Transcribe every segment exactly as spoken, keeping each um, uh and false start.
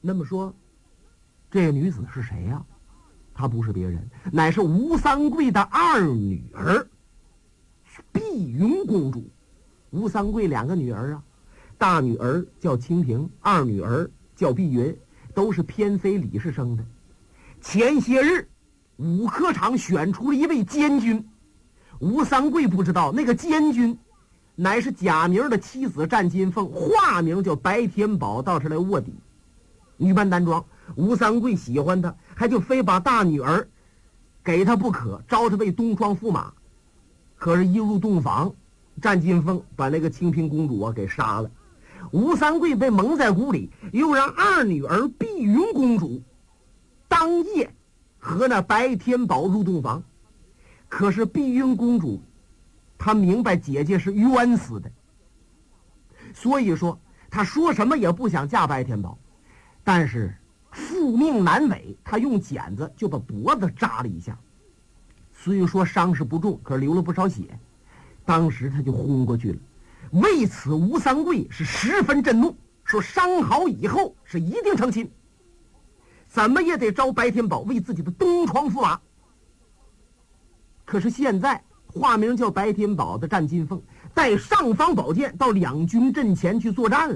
那么说，这个女子是谁呀、啊？她不是别人，乃是吴三桂的二女儿碧云公主。吴三桂两个女儿啊，大女儿叫清平，二女儿叫碧云，都是偏妃李氏生的。前些日，武科场选出了一位监军，吴三桂不知道那个监军乃是假名的妻子战金凤，化名叫白天宝，到这来卧底，女扮男装。吴三桂喜欢他，还就非把大女儿给他不可，招他为东窗驸马。可是，一入洞房，战金凤把那个清平公主啊给杀了。吴三桂被蒙在鼓里，又让二女儿碧云公主当夜和那白天宝入洞房。可是碧云公主她明白姐姐是冤死的，所以说她说什么也不想嫁白天宝。但是父命难违，她用剪子就把脖子扎了一下，虽说伤势不重，可是流了不少血，当时她就昏过去了。为此吴三桂是十分震怒，说伤好以后是一定成亲，怎么也得招白天宝为自己的东窗驸马。可是现在化名叫白天宝的战金凤带尚方宝剑到两军阵前去作战了。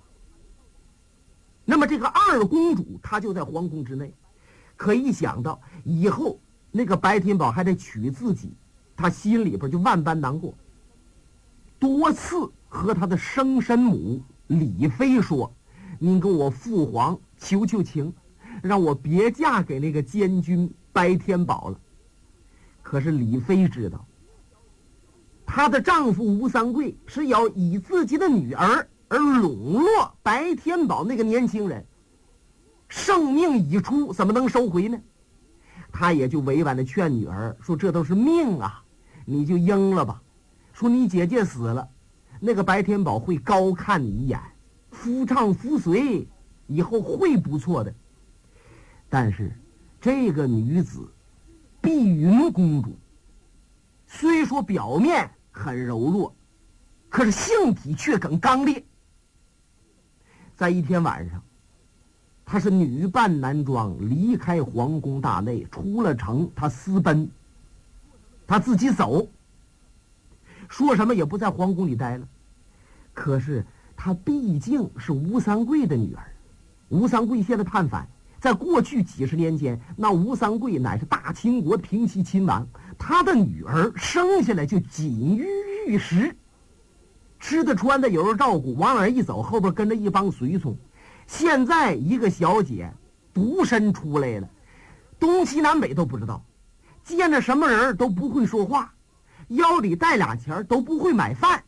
那么这个二公主她就在皇宫之内，可一想到以后那个白天宝还得娶自己，她心里边就万般难过，多次和她的生身母李妃说：“您跟我父皇求求情，让我别嫁给那个监军白天宝了。”可是李妃知道，她的丈夫吴三桂是要以自己的女儿而笼络白天宝那个年轻人，生命已出，怎么能收回呢？她也就委婉的劝女儿说：“这都是命啊，你就应了吧。说你姐姐死了，那个白天宝会高看你一眼，夫唱妇随，以后会不错的。”但是这个女子碧云公主虽说表面很柔弱，可是性体却更刚烈。在一天晚上，她是女扮男装离开皇宫大内，出了城，她私奔，她自己走，说什么也不在皇宫里待了。可是她毕竟是吴三桂的女儿，吴三桂现在叛反，在过去几十年间，那吴三桂乃是大清国平西亲王，他的女儿生下来就锦衣玉食，吃的穿的有人照顾，往哪一走后边跟着一帮随从。现在一个小姐独身出来了，东西南北都不知道，见着什么人都不会说话，腰里带俩钱都不会买饭。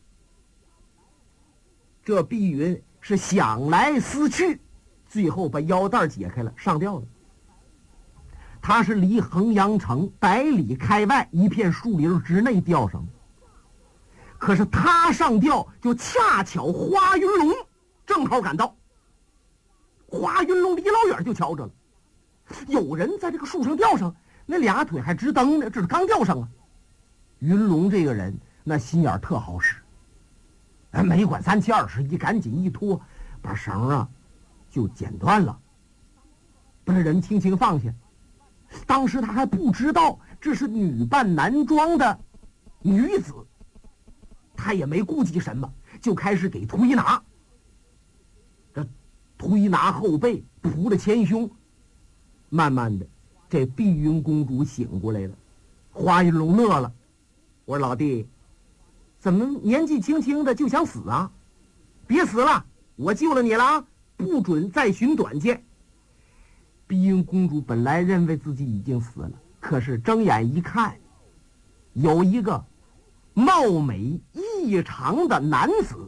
这碧云是想来思去，最后把腰带解开了，上吊了。他是离衡阳城百里开外一片树林之内吊上的。可是他上吊，就恰巧花云龙正好赶到。花云龙离老远就瞧着了，有人在这个树上吊上，那俩腿还直蹬呢，这是刚吊上啊。云龙这个人那心眼特好使，没管三七二十一，赶紧一拖，把绳啊就剪断了，把人轻轻放下。当时他还不知道这是女扮男装的女子，他也没顾及什么，就开始给推拿。这推拿后背，扑了前胸，慢慢的，这碧云公主醒过来了。花云龙乐了，我说老弟，怎么年纪轻轻的就想死啊？别死了，我救了你了啊，不准再寻短见。碧云公主本来认为自己已经死了，可是睁眼一看，有一个貌美异常的男子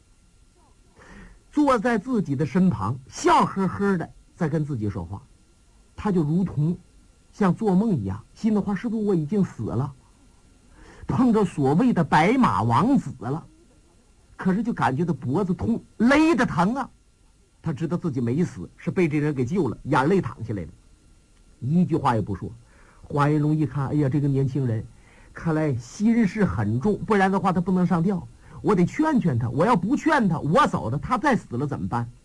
坐在自己的身旁，笑呵呵的在跟自己说话。他就如同像做梦一样，心里话是不是我已经死了，碰着所谓的白马王子了？可是就感觉到脖子痛，勒得疼啊。他知道自己没死，是被这人给救了，眼泪淌下来了，一句话也不说。花云龙一看，哎呀，这个年轻人看来心事很重，不然的话他不能上吊，我得劝劝他，我要不劝他，我走了，他再死了怎么办？